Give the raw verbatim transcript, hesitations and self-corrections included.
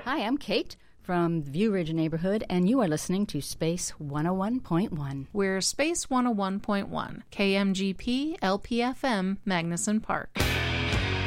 Hi, I'm Kate from View Ridge neighborhood, and you are listening to Space one oh one point one. We're Space one oh one point one, K M G P L P F M, Magnuson Park.